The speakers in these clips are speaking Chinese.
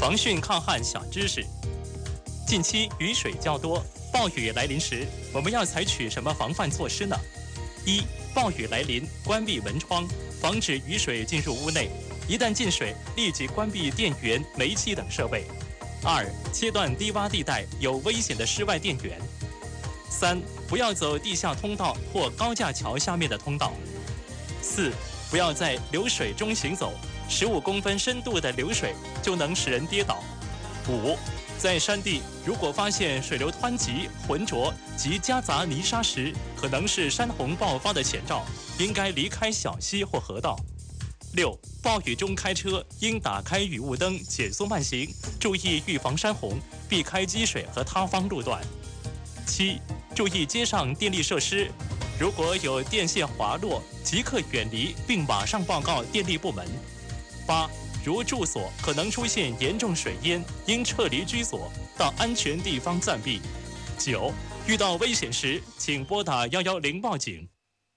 防汛抗旱小知识。近期雨水较多，暴雨来临时，我们要采取什么防范措施呢？一、暴雨来临，关闭门窗，防止雨水进入屋内。一旦进水，立即关闭电源、煤气等设备。二、切断低洼地带有危险的室外电源。三、不要走地下通道或高架桥下面的通道。四、不要在流水中行走，15公分深度的流水就能使人跌倒。五、在山地如果发现水流湍急、浑浊及夹杂泥沙时，可能是山洪爆发的前兆，应该离开小溪或河道。六、暴雨中开车应打开雨雾灯，减速慢行，注意预防山洪，避开积水和塌方路段。七、注意街上电力设施，如果有电线滑落，即刻远离并马上报告电力部门。八、如住所可能出现严重水淹，应撤离居所，到安全地方暂避。九、遇到危险时，请拨打110报警。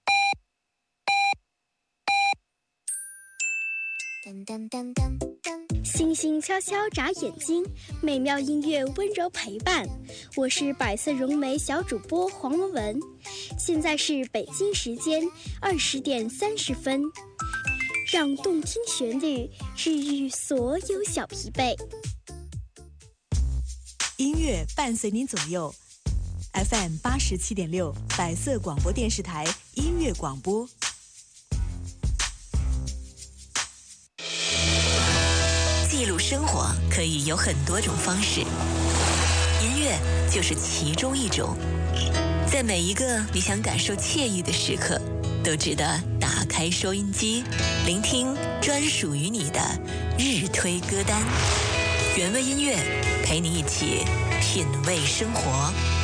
星星悄悄眨眼睛，美妙音乐温柔陪伴。我是百色融媒小主播黄文文，现在是北京时间20点30分，让动听旋律治愈所有小疲惫。 音乐伴随您左右 ，FM 87.6，百色广播电视台音乐广播。记录生活可以有很多种方式，音乐就是其中一种。在每一个你想感受惬意的时刻，都值得打开收音机，聆听专属于你的日推歌单。原味音乐陪你一起品味生活。